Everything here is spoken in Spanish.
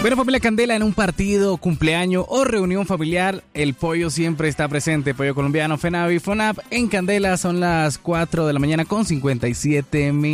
Bueno, familia Candela, en un partido, cumpleaños o reunión familiar, el pollo siempre está presente. Pollo colombiano, FENAVI, FONAP. En Candela son las 4 de la mañana con 57 minutos.